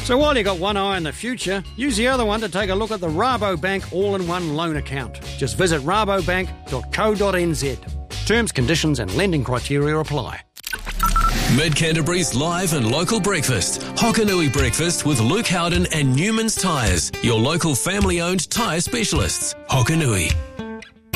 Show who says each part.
Speaker 1: So while you got one eye on the future, use the other one to take a look at the Rabobank all-in-one loan account. Just visit rabobank.co.nz. Terms, conditions and lending criteria apply.
Speaker 2: Mid-Canterbury's live and local breakfast. Hokanui Breakfast with Luke Howden and Newman's Tyres, your local family-owned tyre specialists. Hokanui.